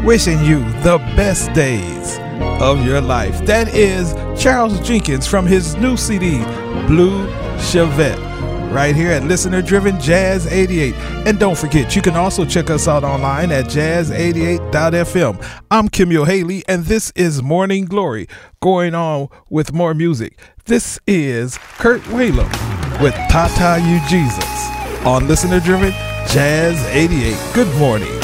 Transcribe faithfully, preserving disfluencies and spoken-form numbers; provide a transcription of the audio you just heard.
wishing you the best days of your life. That is Charles Jenkins from his new C D, Blue Chevette, right here at Listener Driven Jazz eighty-eight. And don't forget, you can also check us out online at jazz eighty-eight dot f m. I'm Kimyo Haley, and this is Morning Glory, going on with more music. This is Kurt Whalum with Tata You Jesus on Listener Driven Jazz eighty-eight. Good morning.